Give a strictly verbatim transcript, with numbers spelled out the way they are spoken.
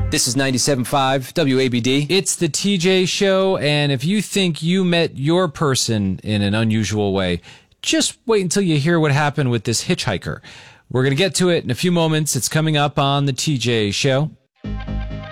This is ninety-seven point five W A B D. It's the T J Show, and if you think you met your person in an unusual way, just wait until you hear what happened with this hitchhiker. We're going to get to it in a few moments. It's coming up on the T J Show.